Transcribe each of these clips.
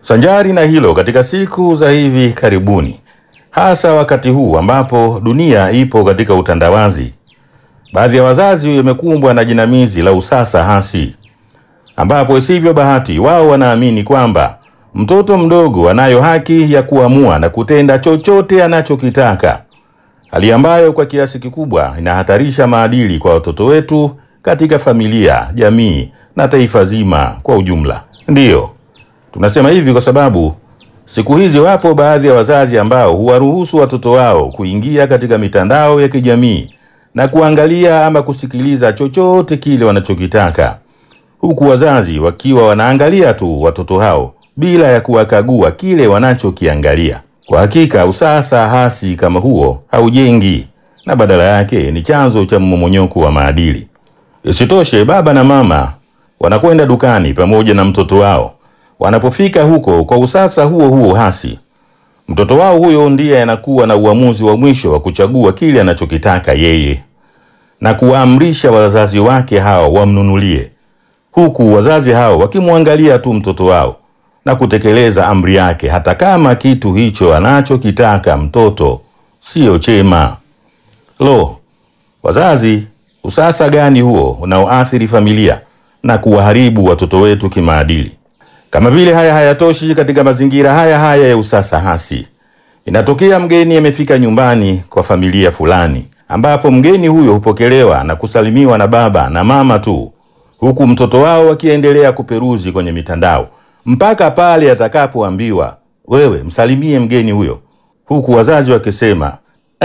Sanjari na hilo, katika siku za hivi karibuni, hasa wakati huu ambapo dunia ipo katika utandawazi, baadhi ya wazazi wamekumbwa na jinamizi la usasa hasi, ambapo isivyo bahati wao wanaamini kwamba mtoto mdogo anayo haki ya kuamua na kutenda chochote anachokitaka, hali ambayo kwa kiasi kikubwa inahatarisha maadili kwa watoto wetu katika familia, jamii na taifa zima kwa ujumla. Ndiyo, tunasema hivi kwa sababu siku hizi wapo baadhi ya wazazi ambao huwaruhusu watoto wao kuingia katika mitandao ya kijamii na kuangalia ama kusikiliza chochote kile wanachokitaka, huku wazazi wakiwa wanaangalia tu watoto hao bila ya kuwakagua kile wanachokiangalia. Kwa hakika usasa hasi kama huo haujengi, na badala yake ni chanzo cha mmomonyoko wa maadili. Isitoshe, baba na mama wanakwenda dukani pamoja na mtoto wao. Wanapofika huko kwa usasa huo huo hasi, mtoto wao huyo ndiye anakuwa na uamuzi wa mwisho wa kuchagua kile anachokitaka yeye na kuwaamrisha wazazi wake hao wamnunulie, huku wazazi hao wakimwangalia tu mtoto wao na kutekeleza amri yake, hata kama kitu hicho anachokitaka mtoto sio chema. Lo, wazazi, usasa gani huo unaoathiri familia na kuwaharibu watoto wetu kimaadili? Kama vile haya hayatoshi, katika mazingira haya ya usasa hasi, inatokea mgeni amefika nyumbani kwa familia fulani, ambapo mgeni huyo hupokelewa na kusalimiwa na baba na mama tu, huku mtoto wao akiendelea kuperuzi kwenye mitandao mpaka pale atakapoambiwa, wewe msalimie mgeni huyo, huku wazazi wakisema,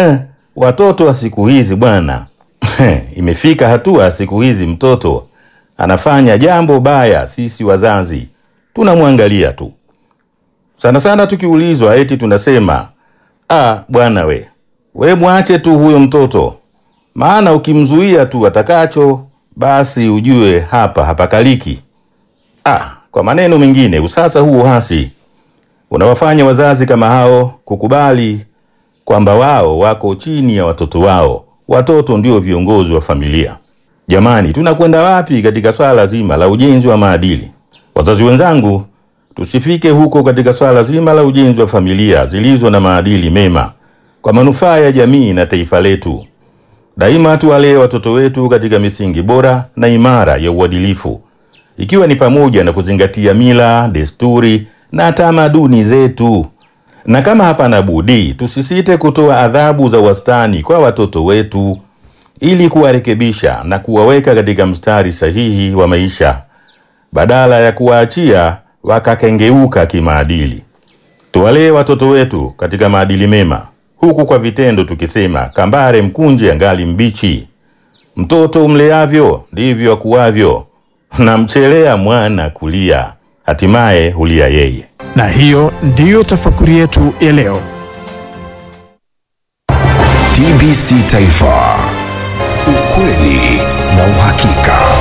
watoto wa siku hizi bwana. Imefika hatua siku hizi mtoto anafanya jambo baya, sisi wazazi tunamwangalia tu. Sana sana tukiulizwa eti tunasema, bwana we mwache tu huyo mtoto, maana ukimzuia tu atakacho basi ujue hapa hapakaliki. Kwa maneno mengine, usasa huo hasi unawafanya wazazi kama hao kukubali kwamba wao wako chini ya watoto wao. Watoto ndio viongozi wa familia. Jamani, tunakwenda wapi katika swala zima la ujenzi wa maadili? Wazazi wenzangu, tusifike huko katika swala zima la ujenzi wa familia zilizo na maadili mema kwa manufaa ya jamii na taifa letu. Daima tuwalee watoto wetu katika misingi bora na imara ya uadilifu, ikiwa ni pamoja na kuzingatia mila, desturi na tamaduni zetu. Na kama hapana budi, tusisite kutoa adhabu za wastani kwa watoto wetu ili kuwarekebisha na kuwaweka katika mstari sahihi wa maisha, badala ya kuwaachia wakakengeuka kimaadili. Tuwalee watoto wetu katika maadili mema, huku kwa vitendo tukisema, kambare mkunje angali mbichi. Mtoto umleavyo ndivyo akuavyo, na mchelea mwana kulia, hatimaye hulia yeye. Na hiyo ndiyo tafakuri yetu ya leo. TBC Taifa, ukweli na uhakika.